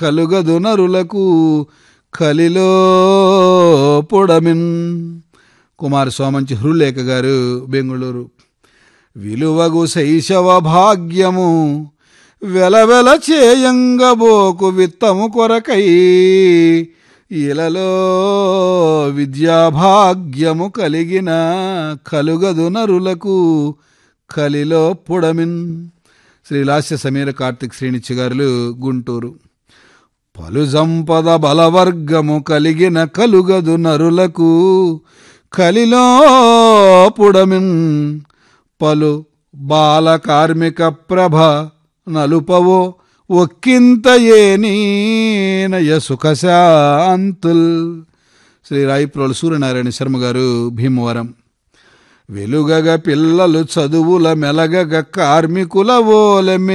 కలుగదు నరులకు కలిలో పొడమిన్. కుమార్ సోమంచి హృలేఖ గారు, బెంగుళూరు. విలువగు శైశవ భాగ్యము వెలవెల చేయంగబోకు విత్తము కొరకై, ఇలలో విద్యాభాగ్యము కలిగిన కలుగదు నరులకు కలిలో పొడమిన్. శ్రీ లాస్య సమీర కార్తిక్ శ్రీనిత్య గారులు, గుంటూరు. పలు సంపద బలవర్గము కలిగిన కలుగదు నరులకు కలిలో పుడమిన్. పలు బాల కార్మిక ప్రభ నలుపవో ఒక్కింత ఏనీనయ సుఖశాంతుల్. శ్రీ రాయిప్రోలు సూర్యనారాయణ శర్మ గారు, భీమవరం. వెలుగగ పిల్లలు చదువుల మెలగగ కార్మికుల ఓలె